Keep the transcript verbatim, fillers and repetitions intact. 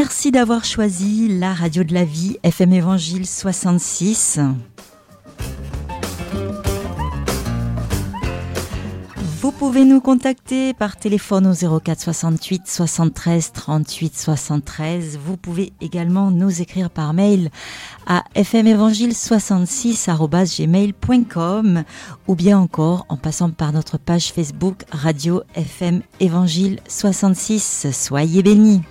Merci d'avoir choisi la radio de la vie, F M Évangile soixante-six. Vous pouvez nous contacter par téléphone au zéro quatre soixante-huit soixante-treize trente-huit soixante-treize. Vous pouvez également nous écrire par mail à f m évangile soixante-six arobase gmail point com ou bien encore en passant par notre page Facebook Radio F M Évangile soixante-six. Soyez bénis.